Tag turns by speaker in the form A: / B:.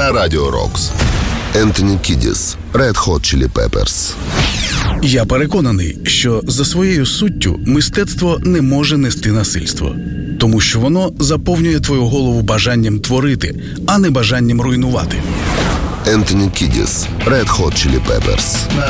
A: на Радіо Рокс. Ентоні Кідіс, Red Hot Chili Peppers.
B: Я переконаний, що за своєю суттю мистецтво не може нести насильство. Тому що воно заповнює твою голову бажанням творити, а не бажанням руйнувати.
A: Ентоні Кідіс, Red Hot Chili Peppers.